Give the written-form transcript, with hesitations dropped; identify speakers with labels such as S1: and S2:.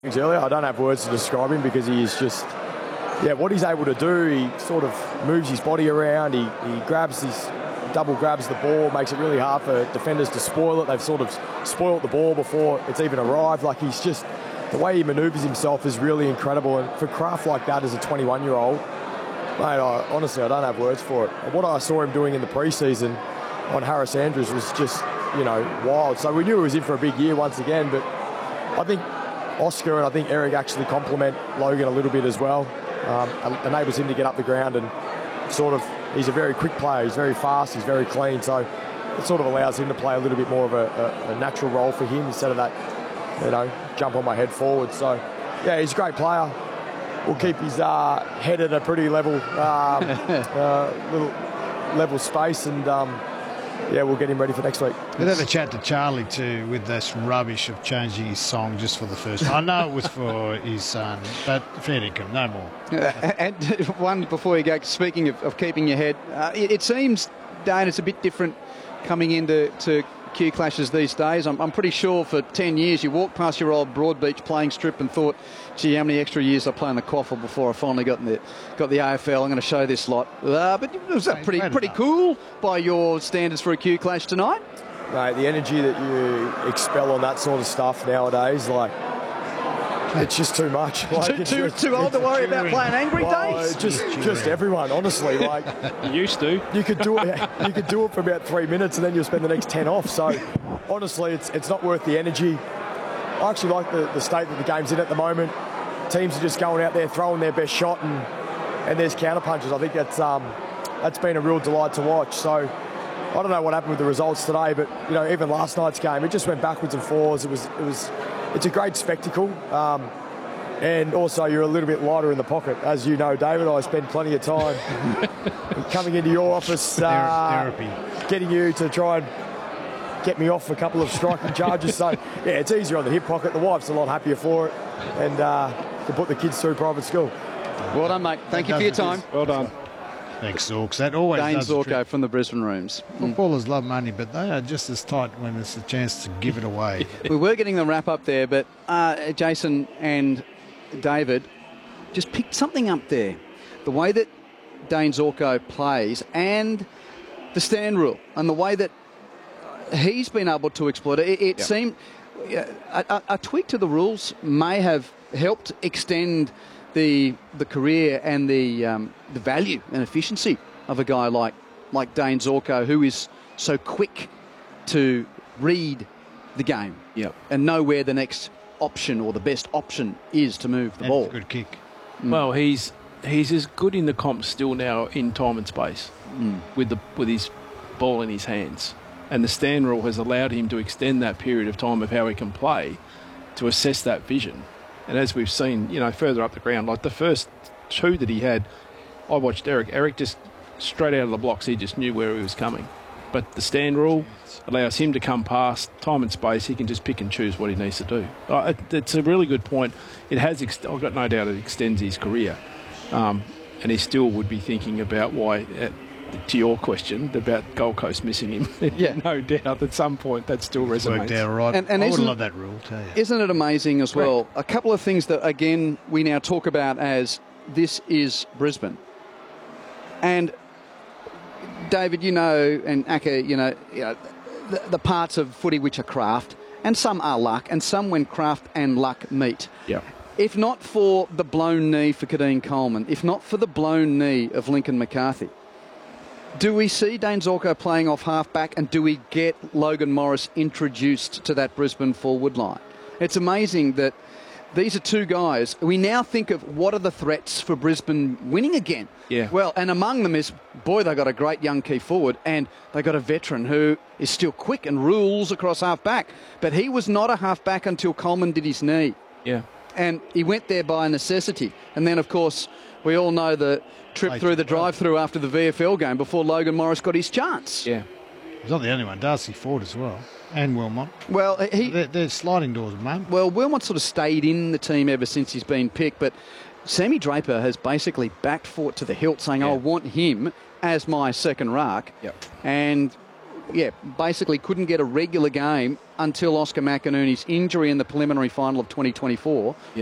S1: Earlier, I don't have words to describe him because he is just, what he's able to do. He sort of moves his body around. He double grabs the ball, makes it really hard for defenders to spoil it. They've sort of spoiled the ball before it's even arrived. Like, he's just, the way he manoeuvres himself is really incredible. And for craft like that as a 21-year-old, mate, honestly, I don't have words for it. What I saw him doing in the preseason on Harris Andrews was just, wild. So we knew he was in for a big year once again, but I think Oscar and I think Eric actually complement Logan a little bit as well. Enables him to get up the ground and sort of, he's a very quick player. He's very fast. He's very clean. So it sort of allows him to play a little bit more of a natural role for him instead of that, jump on my head forward. So, he's a great player. We'll keep his head at a pretty level, little level space, and we'll get him ready for next week.
S2: We'll have a chat to Charlie too with this rubbish of changing his song just for the first time. I know it was for his son, but fair dinkum, no more.
S3: And one before you go, speaking of keeping your head, it seems, Dane, it's a bit different coming into Q clashes these days. I'm pretty sure for 10 years you walked past your old Broadbeach playing strip and thought, gee, how many extra years I play in the quaffle before I finally got the AFL. I'm going to show this lot. But was that pretty cool by your standards for a Q clash tonight?
S1: Mate, the energy that you expel on that sort of stuff nowadays, it's just too much.
S3: Too old to worry about playing angry days?
S1: Just everyone, honestly.
S4: You used to.
S1: You could do it for about 3 minutes and then you'll spend the next 10 off. So, honestly, it's not worth the energy. I actually like the state that the game's in at the moment. Teams are just going out there throwing their best shot and there's counter punches. I think that's been a real delight to watch. So I don't know what happened with the results today, but even last night's game, it just went backwards and forwards. It's a great spectacle. And also you're a little bit lighter in the pocket. As you know, David, I spend plenty of time coming into your office,
S2: therapy,
S1: getting you to try and get me off a couple of striking charges. So, it's easier on the hip pocket. The wife's a lot happier for it, and can put the kids through private school.
S3: Well done, mate. Thank you for your time.
S4: Well done.
S2: Thanks, Zorks. That always
S3: Dane
S2: does the
S3: Zorko
S2: trick.
S3: from the Brisbane Rooms.
S2: Footballers love money, but they are just as tight when it's a chance to give it away.
S3: We were getting the wrap up there, but Jason and David just picked something up there. The way that Dane Zorko plays and the stand rule and the way that he's been able to exploit it. It seemed a tweak to the rules may have helped extend the career and the value and efficiency of a guy like Dane Zorko, who is so quick to read the game and know where the next option or the best option is to move the ball.
S2: That's a good kick.
S4: Well, he's as good in the comp still now in time and space with his ball in his hands. And the stand rule has allowed him to extend that period of time of how he can play to assess that vision. And as we've seen, further up the ground, like the first two that he had, I watched Eric. Eric just straight out of the blocks, he just knew where he was coming. But the stand rule allows him to come past time and space. He can just pick and choose what he needs to do. It's a really good point. I've got no doubt it extends his career. And he still would be thinking about why, to your question, about Gold Coast missing him. No doubt at some point that still resonates.
S2: Worked out right.
S3: And
S2: I would love that rule, tell you.
S3: Isn't it amazing as well? A couple of things that, again, we now talk about as this is Brisbane. And David, and Aka, the parts of footy which are craft, and some are luck, and some when craft and luck meet.
S4: Yeah.
S3: If not for the blown knee for Kadeen Coleman, if not for the blown knee of Lincoln McCarthy, do we see Dane Zorko playing off half-back, and do we get Logan Morris introduced to that Brisbane forward line? It's amazing that these are two guys. We now think of what are the threats for Brisbane winning again.
S4: Yeah.
S3: Well, and among them is, boy, they got a great young key forward, and they got a veteran who is still quick and rules across half-back. But he was not a half-back until Coleman did his knee.
S4: Yeah.
S3: And he went there by necessity. And then, of course, we all know the trip through the drive-through after the VFL game before Logan Morris got his chance.
S4: Yeah.
S2: He's not the only one. Darcy Ford as well. And Wilmot.
S3: Well,
S2: they're sliding doors, mate.
S3: Well, Wilmot sort of stayed in the team ever since he's been picked, but Sammy Draper has basically backed Fort to the hilt, saying, I want him as my second ruck.
S4: Yep.
S3: And basically couldn't get a regular game until Oscar McInerney's injury in the preliminary final of 2024.